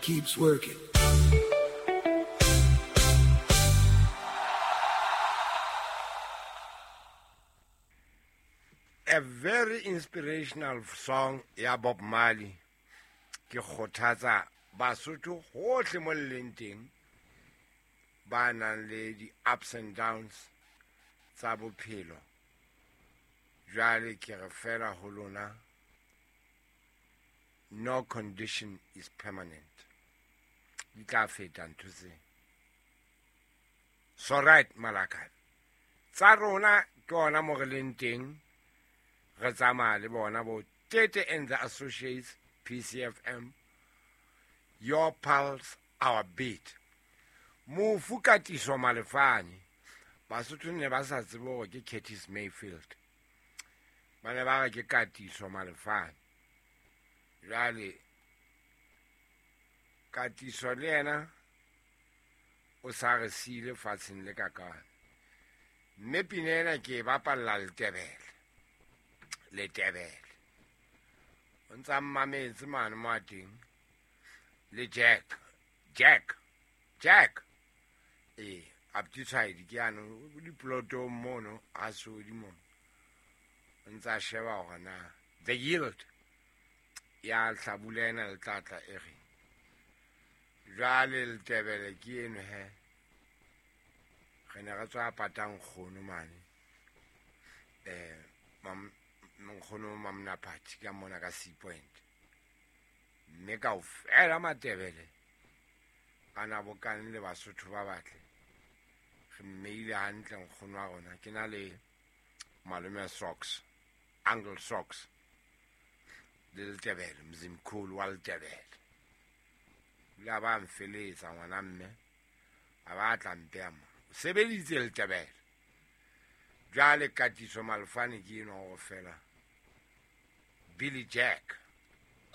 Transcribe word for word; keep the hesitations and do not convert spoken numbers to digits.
keeps working. A very inspirational song ya Bob Marley ke kgothatsa Basotho hohle mo leng teng ba nang le di ups and downs tsa bophelo. Jwale ke re fela ho lona, no condition is permanent. Di tla feta ntho tse. So right Malaka, tsa rona ke ona mo re leng teng. Re tsamaya le bona bo Tete and the Associates, P C F M, your pulse, our beat. Mofu Katiso Malefane, Basotho ne ba sa tsebe hore ke Curtis Mayfield. Ba ne ba re ke Katiso Malefane. Jwale Katiso le yena o sa re siile fatsheng le kakana. Mme pina ena ke e bapalla Letebele. Letebele. O ntsa mmametse mane mo ateng le Jack. Jack. Jack. Eh, aptitside ke yana o diploto mono a sodi mo. O ntsa sheba hore na the yield ya hlabulena le tlatla e re. Jwale Letebele ke eno he. Re ne re tswa patang kgono mane. Eh, mam Nkgono Mamna Pati ka mona ka Sea Point. Mme ka o fela Matebele ana bokane le Basotho ba batle. Re mmeile hantle nkgono wa rona ke na le malome Socks, Uncle Socks. Le Letebele mzimkhulu wa Letebele. La ba mfeletsa ngwana mme a ba tla mpea mo. O sebeditse Letebele. Jwale Katiso Malefane ke eno go fela Billy Jack.